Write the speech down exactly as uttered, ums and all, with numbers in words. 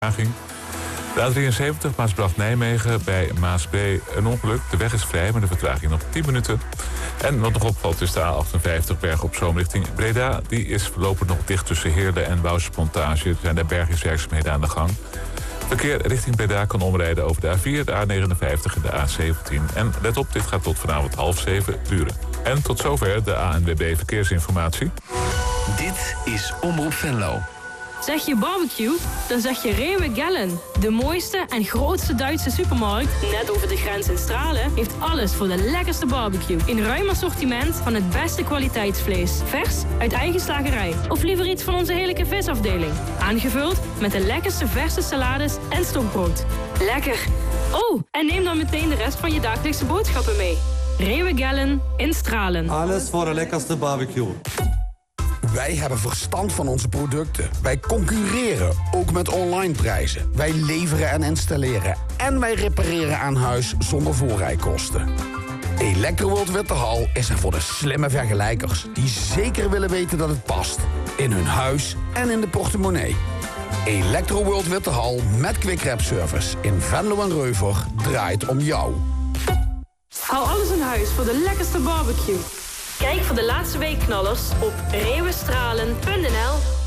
De A drieënzeventig Maasbracht-Nijmegen bij Maasb een ongeluk. De weg is vrij, maar de vertraging nog tien minuten. En wat nog opvalt is de A achtenvijftig Bergen op Zoom richting Breda. Die is voorlopig nog dicht tussen Heerlen en Wouwse-Plantage. Er zijn daar bergingswerkzaamheden aan de gang. Verkeer richting Breda kan omrijden over de A vier, de A negenenvijftig en de A zeventien. En let op, dit gaat tot vanavond half zeven duren. En tot zover de A N W B Verkeersinformatie. Dit is Omroep Venlo. Zeg je barbecue? Dan zeg je Rewe Gellen. De mooiste en grootste Duitse supermarkt, net over de grens in Stralen, heeft alles voor de lekkerste barbecue. In ruim assortiment van het beste kwaliteitsvlees. Vers uit eigen slagerij. Of liever iets van onze heerlijke visafdeling. Aangevuld met de lekkerste verse salades en stokbrood. Lekker! Oh, en neem dan meteen de rest van je dagelijkse boodschappen mee. Rewe Gellen in Stralen. Alles voor de lekkerste barbecue. Wij hebben verstand van onze producten. Wij concurreren, ook met online prijzen. Wij leveren en installeren. En wij repareren aan huis zonder voorrijkosten. Electroworld Witterhal is er voor de slimme vergelijkers... die zeker willen weten dat het past. In hun huis en in de portemonnee. Electroworld Witterhal met Quick Service in Venlo en Reuver draait om jou. Hou alles in huis voor de lekkerste barbecue. Kijk voor de laatste weekknallers op rewestralen punt n l.